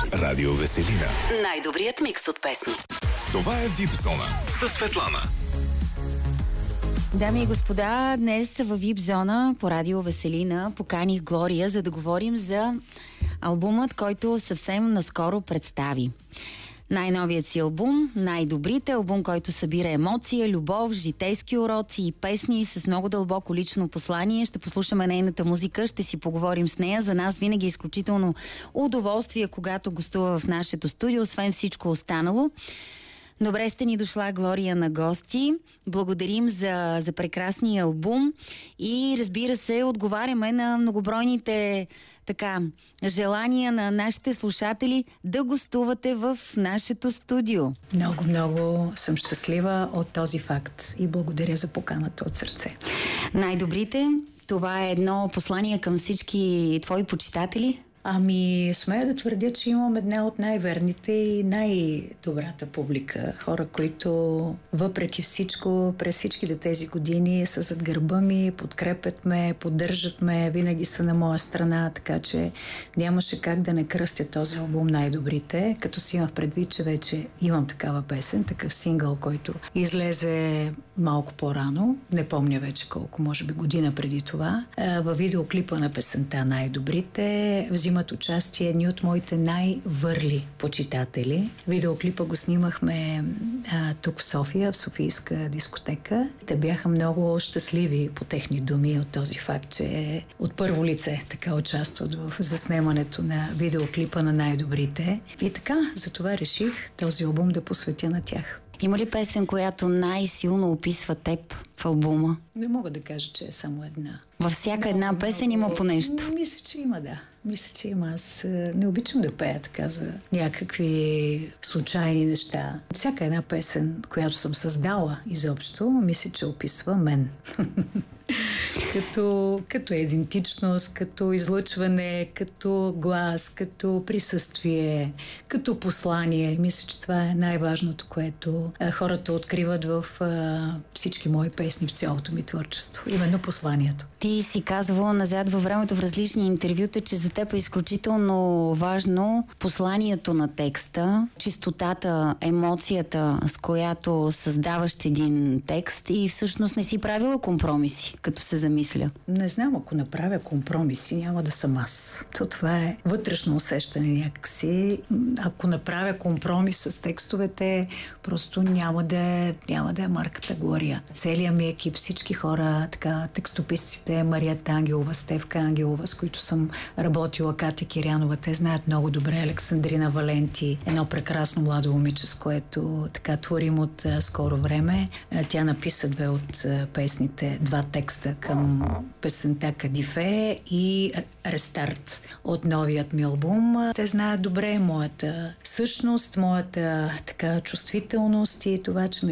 Радио Веселина. Най-добрият микс от песни. Това е VIP Зона със Светлана. Дами и господа, днес в VIP Зона по Радио Веселина поканих Глория, за да говорим за албумът, който съвсем наскоро представи. Най-новият си албум, най-добрите, албум, който събира емоция, любов, житейски уроци и песни с много дълбоко лично послание. Ще послушаме нейната музика, ще си поговорим с нея. За нас винаги е изключително удоволствие, когато гостува в нашето студио, освен всичко останало. Добре сте ни дошла, Глория, на гости. Благодарим за прекрасния албум и, разбира се, отговаряме на многобройните желания на нашите слушатели да гостувате в нашето студио. Много съм щастлива от този факт и благодаря за поканата от сърце. Най-добрите, това е едно послание към всички твои почитатели? Смея да твърдя, че имам една от най-верните и най-добрата публика. Хора, които въпреки всичко, през всичките тези години са зад гърба ми, подкрепят ме, поддържат ме, винаги са на моя страна, така че нямаше как да не кръстя този албум най-добрите, като си имам в предвид, че вече имам такава песен, такъв сингъл, който излезе малко по-рано, не помня вече колко, може би година преди това. Във видеоклипа на песента "Най-добрите" взимат участие едни от моите най-върли почитатели. Видеоклипа го снимахме тук в София, в Софийска дискотека. Те бяха много щастливи по техни думи от този факт, че от първо лице така участват в заснемането на видеоклипа на "Най-добрите". И така, затова реших този албум да посветя на тях. Има ли песен, която най-силно описва теб в албума? Не мога да кажа, че е само една. Във всяка една песен има по нещо. Мисля, че има, да. Мисля, че има. Аз не обичам да пея така за някакви случайни неща. Всяка една песен, която съм създала изобщо, мисля, че описва мен. Като идентичност, като излъчване, като глас, като присъствие, като послание. Мисля, че това е най-важното, което хората откриват в всички мои песни, в цялото ми творчество. Именно посланието. Ти си казвала назад във времето в различни интервюта, че за теб е изключително важно посланието на текста, чистотата, емоцията, с която създаваш един текст, и всъщност не си правила компромиси, като се замисля. Не знам, ако направя компромиси, няма да съм аз. Това е вътрешно усещане някакси. Ако направя компромис с текстовете, просто няма да е марката Глория. Целият ми екип, всички хора, текстописците, Марията Ангелова, Стевка Ангелова, с които съм работила, Катя Кирянова, те знаят много добре, Александрина Валенти, едно прекрасно младо момиче, с което творим от скоро време. Тя написа две от песните, два текста към песента "Кадифе" и "Рестарт" от новият ми албум. Те знаят добре моята същност, моята чувствителност и това, че